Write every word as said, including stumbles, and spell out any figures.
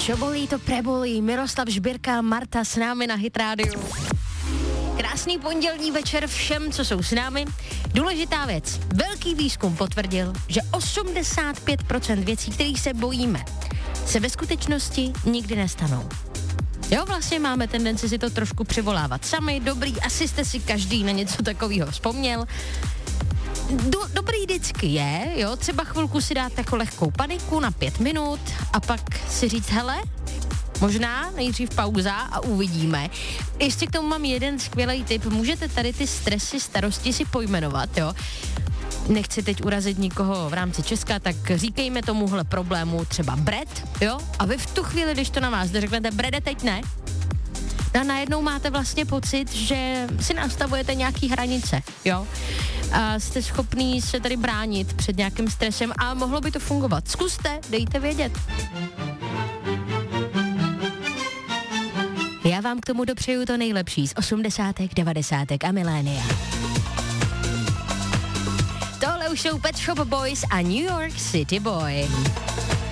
Čo bolí, to prebolí. Miroslav Žbírka, Marta s námi na Hit Radio. Krásný pondělní večer všem, co jsou s námi. Důležitá věc. Velký výzkum potvrdil, že osmdesát pět procent věcí, kterých se bojíme, se ve skutečnosti nikdy nestanou. Jo, vlastně máme tendenci si to trošku přivolávat sami. Dobrý, asi jste si každý na něco takového vzpomněl. Do, dobrý vždycky je, jo, třeba chvilku si dát jako lehkou paniku na pět minut a pak si říct, hele, možná nejdřív pauza a uvidíme. Ještě k tomu mám jeden skvělý tip. Můžete tady ty stresy, starosti si pojmenovat, jo. Nechci teď urazit nikoho v rámci Česka, tak říkejme tomuhle problému třeba Bred, jo. A vy v tu chvíli, když to na vás jde, řeknete, Brede, teď ne. A najednou máte vlastně pocit, že si nastavujete nějaký hranice, jo. A jste schopný se tady bránit před nějakým stresem a mohlo by to fungovat. Zkuste, dejte vědět. Já vám k tomu dopřeju to nejlepší z osmdesátek, devadesátek a milénia. Tohle už jsou Pet Shop Boys a New York City Boy.